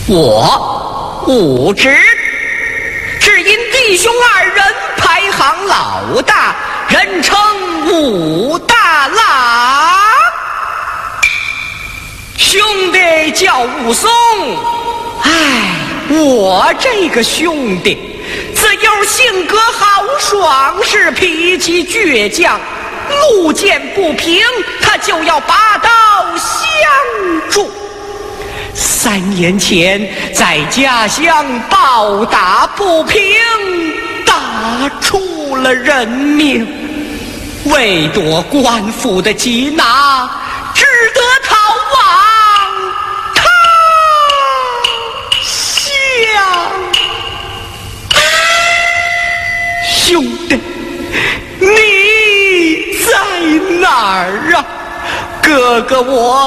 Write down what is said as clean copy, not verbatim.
我无知，只因弟兄二人排行老大，人称武大郎。兄弟叫武松，我这个兄弟自幼性格豪爽，是脾气倔强，路见不平他就要拔刀相助。3年前在家乡暴打不平，打出了人命，为躲官府的缉拿，只得逃亡他乡。兄弟，你在哪儿啊？哥哥我